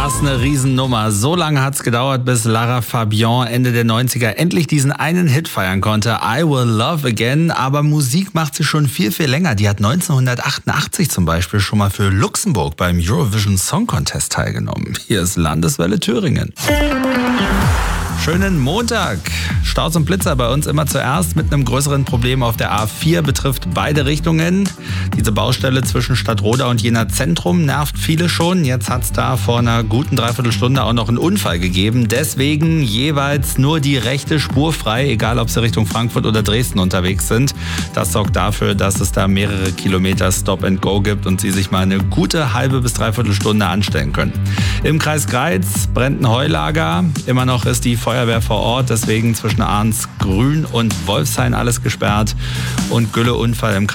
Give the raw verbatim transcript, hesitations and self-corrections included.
Das ist eine Riesennummer. So lange hat es gedauert, bis Lara Fabian Ende der neunziger endlich diesen einen Hit feiern konnte, I Will Love Again. Aber Musik macht sie schon viel, viel länger. Die hat neunzehnhundertachtundachtzig zum Beispiel schon mal für Luxemburg beim Eurovision Song Contest teilgenommen. Hier ist Landeswelle Thüringen. Schönen Montag. Staus und Blitzer bei uns immer zuerst mit einem größeren Problem auf der A vier, betrifft beide Richtungen. Diese Baustelle zwischen Stadtroda und Jena Zentrum nervt viele schon. Jetzt hat es da vor einer guten Dreiviertelstunde auch noch einen Unfall gegeben. Deswegen jeweils nur die rechte Spur frei, egal ob Sie Richtung Frankfurt oder Dresden unterwegs sind. Das sorgt dafür, dass es da mehrere Kilometer Stop and Go gibt und Sie sich mal eine gute halbe bis dreiviertel Stunde anstellen können. Im Kreis Greiz brennt ein Heulager. Immer noch ist die Feuerwehr vor Ort, deswegen zwischen Arnsgrün und Wolfshain alles gesperrt. Und Gülle-Unfall im Kreis